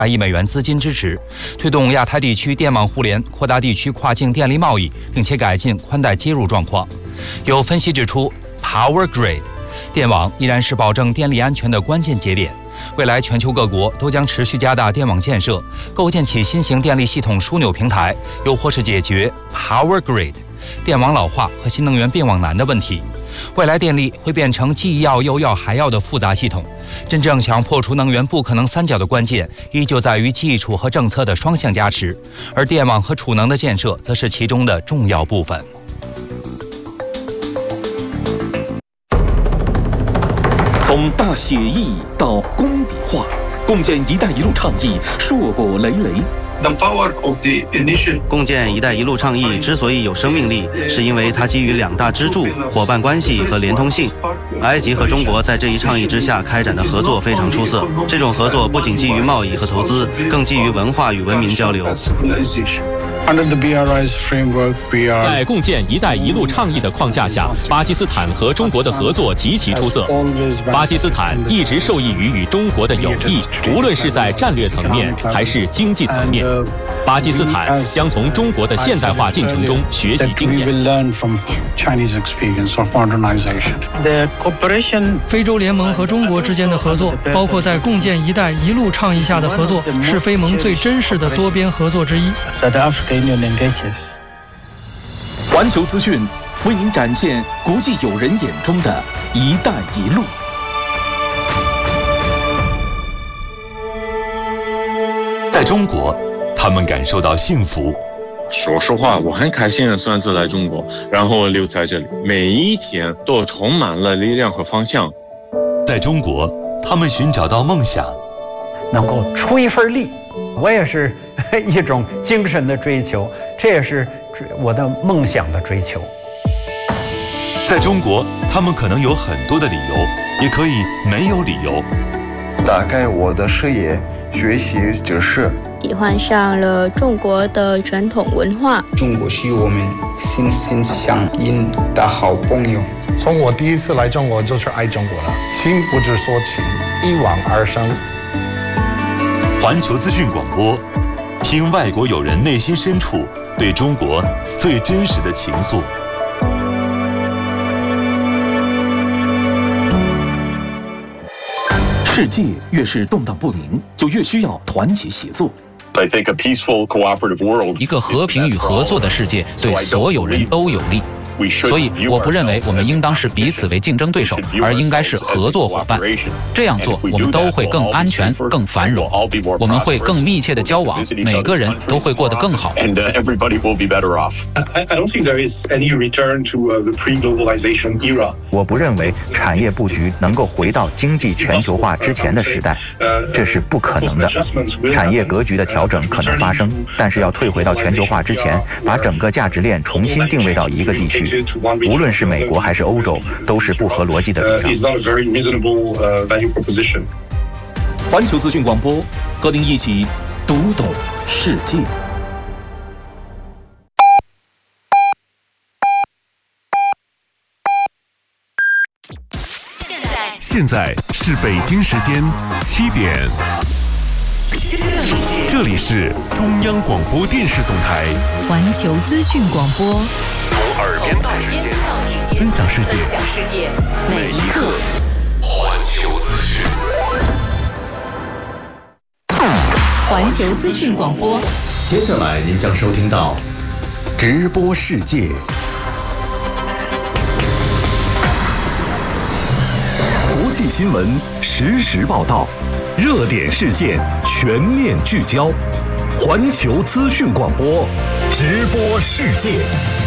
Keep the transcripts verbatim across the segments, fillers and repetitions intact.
百亿美元资金支持，推动亚太地区电网互联，扩大地区跨境电力贸易，并且改进宽带接入状况。有分析指出 ，Power Grid 电网依然是保证电力安全的关键节点。未来全球各国都将持续加大电网建设，构建起新型电力系统枢纽平台，又或是解决 Power Grid 电网老化和新能源并网难的问题。未来电力会变成既要又要还要的复杂系统，真正想破除能源不可能三角的关键，依旧在于技术和政策的双向加持，而电网和储能的建设则是其中的重要部分。 从大写意到工笔画，共建“一带一路”倡议硕果累累。 共建“一带一路”倡议之所以有生命力，是因为它基于两大支柱：伙伴关系和连通性。埃及和中国在这一倡议之下开展的合作非常出色。这种合作不仅基于贸易和投资，更基于文化与文明交流。 在共建“一带一路”倡议的框架下，巴基斯坦和中国的合作极其出色。巴基斯坦一直受益于与中国的友谊，无论是在战略层面还是经济层面。巴基斯坦将从中国的现代化进程中学习经验。 非洲联盟和中国之间的合作，包括在共建“一带一路”倡议下的合作，是非盟最真实的多边合作之一。 环球资讯为您展现国际友人眼中的一带一路。 在中国，他们感受到幸福。 说实话，我很开心的算是来中国，然后留在这里，每一天都充满了力量和方向。 在中国，他们寻找到梦想， 能够出一份力，我也是一种精神的追求，这也是我的梦想的追求。 在中国，他们可能有很多的理由，也可以没有理由。 打开我的视野，学习知识， 喜欢上了中国的传统文化。 中国是我们心心相印的好朋友。 从我第一次来中国就是爱中国了，情不知所起，一往而深。 环球资讯广播，听外国友人内心深处对中国最真实的情愫。 世界越是动荡不宁，就越需要团结协作。 一个和平与合作的世界对所有人都有利。所以我不认为我们应当是彼此为竞争对手，而应该是合作伙伴。这样做，我们都会更安全、更繁荣，我们会更密切的交往，每个人都会过得更好。 我不认为产业布局能够回到经济全球化之前的时代，这是不可能的。产业格局的调整可能发生，但是要退回到全球化之前，把整个价值链重新定位到一个地区。无论是美国还是欧洲，都是不合逻辑的主张。 环球资讯广播，和您一起读懂世界。 现在现在是北京时间七点，这里是中央广播电视总台环球资讯广播。 从耳边到指尖，分享世界， 分享世界，每一刻。 环球资讯， 环球资讯广播。 接下来您将收听到直播世界， 国际新闻实时报道，热点事件全面聚焦。环球资讯广播，直播世界。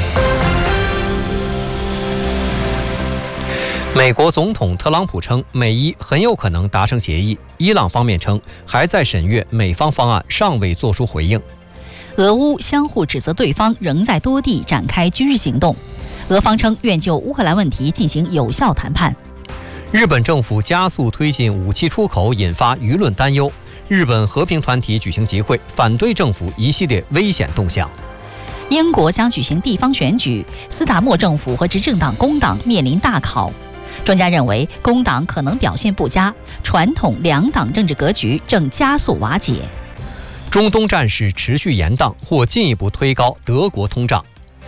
美国总统特朗普称，美伊很有可能达成协议。伊朗方面称，还在审阅美方方案，尚未作出回应。 俄乌相互指责对方仍在多地展开军事行动，俄方称愿就乌克兰问题进行有效谈判。 日本政府加速推进武器出口，引发舆论担忧。日本和平团体举行集会，反对政府一系列危险动向。 英国将举行地方选举，斯达默政府和执政党工党面临大考。专家认为，工党可能表现不佳，传统两党政治格局正加速瓦解。 中东战事持续延宕，或进一步推高德国通胀。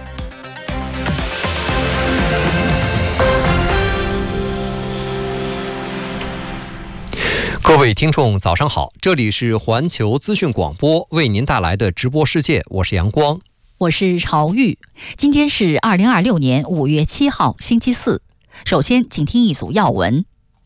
各位听众早上好，这里是环球资讯广播为您带来的直播世界，我是阳光， 我是朝玉。今天是二零二六年五月七号星期四。首先请听一组要闻。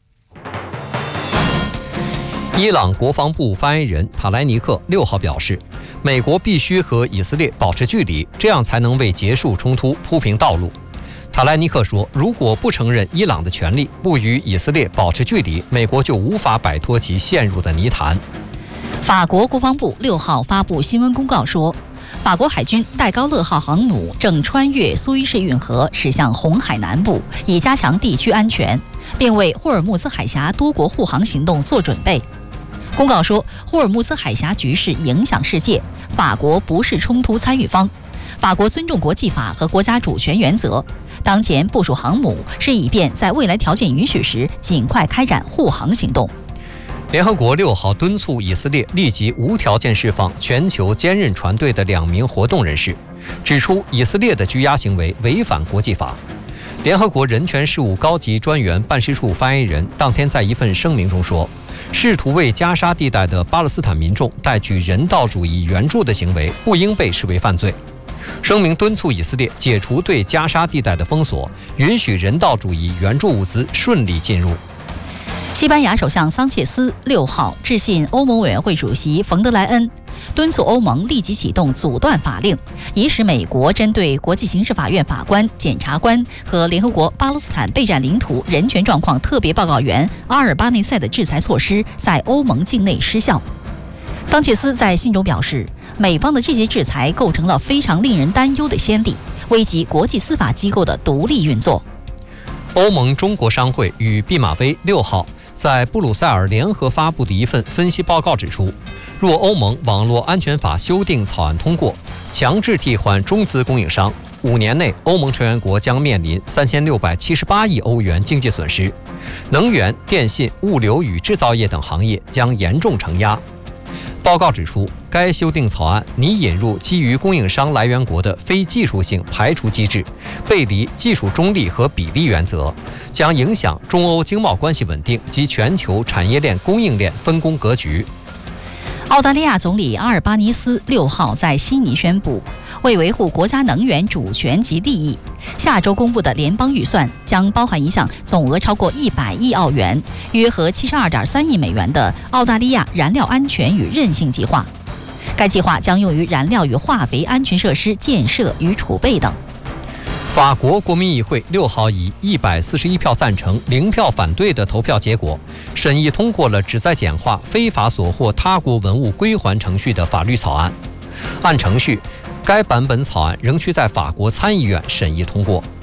伊朗国防部发言人塔莱尼克六号表示，美国必须和以色列保持距离，这样才能为结束冲突铺平道路。塔莱尼克说，如果不承认伊朗的权利，不与以色列保持距离，美国就无法摆脱其陷入的泥潭。 法国国防部六号发布新闻公告说，法国海军戴高乐号航母正穿越苏伊士运河驶向红海南部，以加强地区安全，并为霍尔木兹海峡多国护航行动做准备。公告说，霍尔木兹海峡局势影响世界，法国不是冲突参与方，法国尊重国际法和国家主权原则。当前部署航母是以便在未来条件允许时尽快开展护航行动。 联合国六号敦促以色列立即无条件释放全球坚韧船队的两名活动人士，指出以色列的拘押行为违反国际法。联合国人权事务高级专员办事处发言人当天在一份声明中说，试图为加沙地带的巴勒斯坦民众带去人道主义援助的行为不应被视为犯罪。声明敦促以色列解除对加沙地带的封锁，允许人道主义援助物资顺利进入。 西班牙首相桑切斯六号致信欧盟委员会主席冯德莱恩，敦促欧盟立即启动阻断法令，以使美国针对国际刑事法院法官、检察官和联合国巴勒斯坦备战领土人权状况特别报告员阿尔巴内塞的制裁措施在欧盟境内失效。桑切斯在信中表示，美方的这些制裁构成了非常令人担忧的先例，危及国际司法机构的独立运作。 欧盟中国商会与毕马威六号在布鲁塞尔联合发布的一份分析报告指出，若欧盟网络安全法修订草案通过，强制替换中资供应商，五年内欧盟成员国将面临三千六百七十八亿欧元经济损失，能源、电信、物流与制造业等行业将严重承压。报告指出，该修订草案拟引入基于供应商来源国的非技术性排除机制，背离技术中立和比例原则，将影响中欧经贸关系稳定及全球产业链供应链分工格局。 澳大利亚总理阿尔巴尼斯六号在悉尼宣布，为维护国家能源主权及利益，下周公布的联邦预算将包含一项总额超过一百亿澳元，约合七十二点三亿美元的澳大利亚燃料安全与韧性计划。该计划将用于燃料与化肥安全设施建设与储备等。 法国国民议会六号以一百四十一票赞成、零票反对的投票结果，审议通过了旨在简化非法所获他国文物归还程序的法律草案。按程序，该版本草案仍需在法国参议院审议通过。